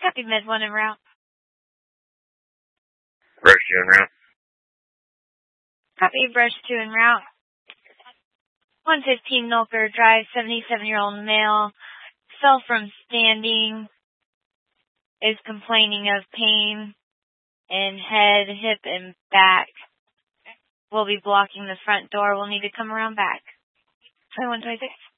Copy Med 1 en route. Brush 2 en route. Copy Brush 2 en route. 115 Nulker Drive, 77-year-old male, fell from standing, is complaining of pain in head, hip, and back. We'll be blocking the front door. We'll need to come around back. 2126.